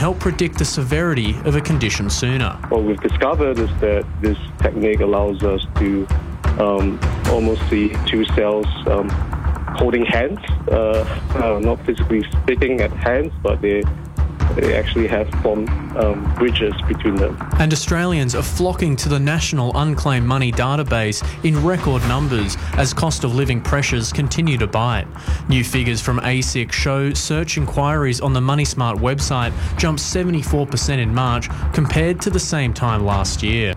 help predict the severity of a condition sooner. What we've discovered is that this technique allows us to almost see two cells holding hands, not physically sticking at hands, but they actually have formed bridges between them. And Australians are flocking to the National Unclaimed Money database in record numbers as cost of living pressures continue to bite. New figures from ASIC show search inquiries on the MoneySmart website jumped 74% in March compared to the same time last year.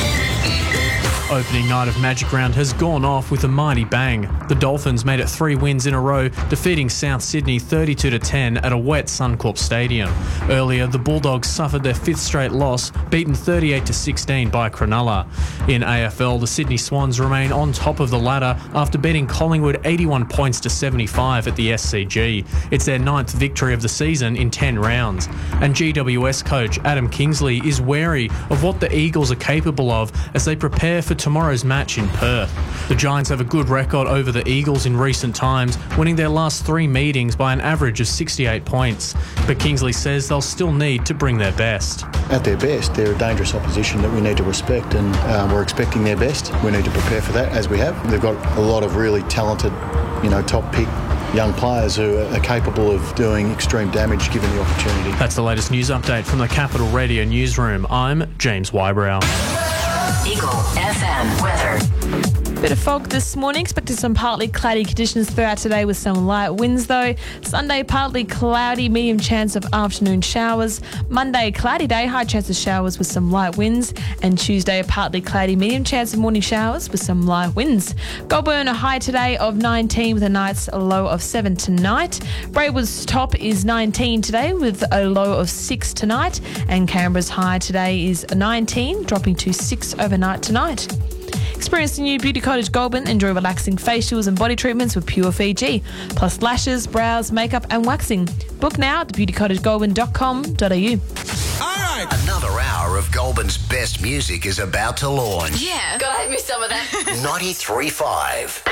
Opening night of Magic Round has gone off with a mighty bang. The Dolphins made it 3 wins in a row, defeating South Sydney 32-10 at a wet Suncorp Stadium. Earlier, the Bulldogs suffered their 5th straight loss, beaten 38-16 by Cronulla. In AFL, the Sydney Swans remain on top of the ladder after beating Collingwood 81 points to 75 at the SCG. It's their 9th victory of the season in 10 rounds. And GWS coach Adam Kingsley is wary of what the Eagles are capable of as they prepare for tomorrow's match in Perth. The Giants have a good record over the Eagles in recent times, winning their last 3 meetings by an average of 68 points. But Kingsley says they'll still need to bring their best. At their best, they're a dangerous opposition that we need to respect, and we're expecting their best. We need to prepare for that, as we have. They've got a lot of really talented, top pick young players who are capable of doing extreme damage given the opportunity. That's the latest news update from the Capital Radio newsroom. I'm James Wybrow. Eagle FM weather. Bit of fog this morning, expected some partly cloudy conditions throughout today with some light winds though. Sunday, partly cloudy, medium chance of afternoon showers. Monday, cloudy day, high chance of showers with some light winds. And Tuesday, a partly cloudy, medium chance of morning showers with some light winds. Goulburn, a high today of 19 with a night's low of 7 tonight. Braidwood's top is 19 today with a low of 6 tonight. And Canberra's high today is 19, dropping to 6 overnight tonight. Experience the new Beauty Cottage Goulburn. Enjoy relaxing facials and body treatments with Pure Fiji, plus lashes, brows, makeup and waxing. Book now at beautycottagegoulburn.com.au. All right. Another hour of Goulburn's best music is about to launch. Yeah, gotta have me some of that. 93.5